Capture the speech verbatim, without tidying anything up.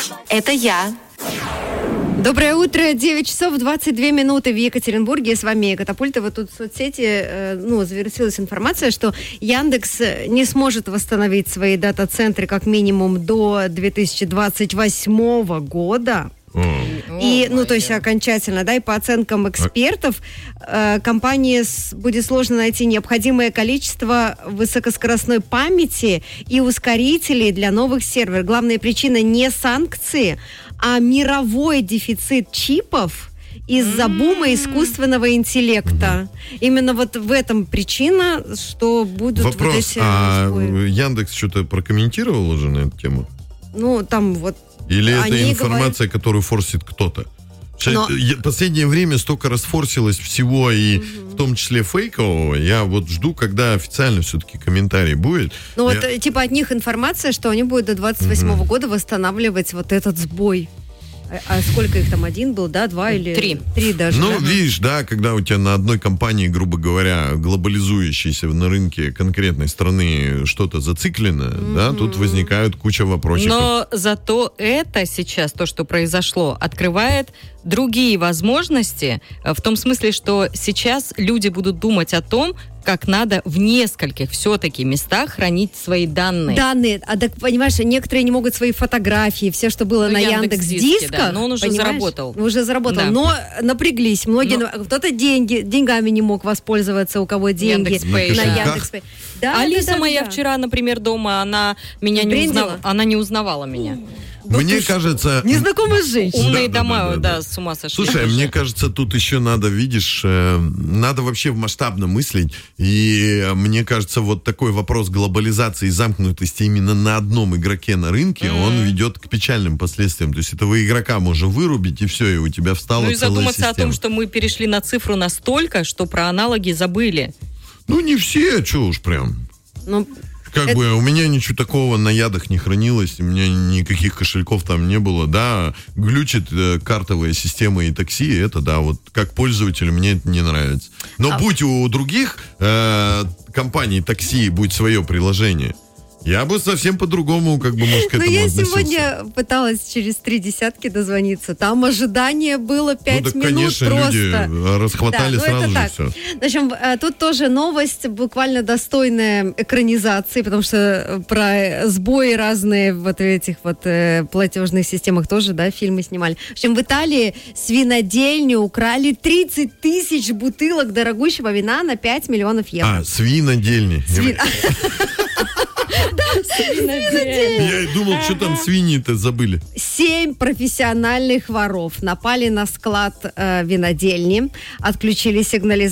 Это я. Доброе утро, девять часов двадцать две минуты в Екатеринбурге. С вами Катапультова. Тут в соцсети э, ну, завершилась информация, что Яндекс не сможет восстановить свои дата-центры как минимум до две тысячи двадцать восьмого года. Mm. И, ну, то есть окончательно, да, и по оценкам экспертов, э, компании с, будет сложно найти необходимое количество высокоскоростной памяти и ускорителей для новых серверов. Главная причина не санкции, а мировой дефицит чипов из-за mm-hmm. бума искусственного интеллекта. Mm-hmm. Именно вот в этом причина, что будут Вопрос, вот эти... а сбои. Яндекс что-то прокомментировал уже на эту тему? Ну, там вот... Или это Они информация, говорят... которую которую форсит кто-то? Но... В последнее время столько расфорсилось всего, и угу. в том числе фейкового. Я вот жду, когда официально все-таки комментарий будет. Ну Я... вот, типа, от них информация, что они будут до двадцать восьмого угу. года восстанавливать вот этот сбой. А, а сколько их там? Один был, да? Два или... Три. Три даже. Ну, да? видишь, да, когда у тебя на одной компании, грубо говоря, глобализующейся на рынке конкретной страны что-то зациклено, mm-hmm. да, тут возникают куча вопросиков. Но зато это сейчас, то, что произошло, открывает другие возможности, в том смысле, что сейчас люди будут думать о том, как надо в нескольких все-таки местах хранить свои данные. Данные. А так, понимаешь, некоторые не могут свои фотографии, все, что было ну, на Яндекс.Дисках. Да, но он уже понимаешь? заработал. Уже заработал. Да. Но напряглись. Многие, но... кто-то деньги, деньгами не мог воспользоваться, у кого деньги. Яндекс.Пэй, на да. Яндекс.Пэй. Да, Алиса да, да, моя да. вчера, например, дома, она меня не узнавала. Она не узнавала меня. Мне вот кажется... Незнакомая женщина. Умные да, дома, да, да, да, да, с ума сошли. Слушай, мне кажется, тут еще надо, видишь, э, надо вообще масштабно мыслить. И мне кажется, вот такой вопрос глобализации и замкнутости именно на одном игроке на рынке, mm-hmm. он ведет к печальным последствиям. То есть этого игрока можно вырубить, и все, и у тебя встала ну, и целая задуматься система. о том, что мы перешли на цифру настолько, что про аналоги забыли. Ну, не все, что уж прям. Ну... Как Это... бы у меня ничего такого на ядах не хранилось, у меня никаких кошельков там не было. Да, глючит э, картовая система и такси, это да, вот как пользователю мне это не нравится. Но а... будь у других э, компаний такси, будь свое приложение, я бы совсем по-другому, как бы, может, к этому относился. Но я сегодня пыталась через три десятки дозвониться. Там ожидание было пять ну, так, минут конечно, просто. люди расхватали да, сразу же так. все. В общем, тут тоже новость буквально достойная экранизации, потому что про сбои разные вот в этих вот э, платежных системах тоже, да, фильмы снимали. В общем, в Италии с винодельни украли тридцать тысяч бутылок дорогущего вина на пять миллионов евро. А, с винодельни. Свин... Я и думал, что там свиньи-то забыли. Семь профессиональных воров напали на склад э, винодельни, отключили сигнализацию.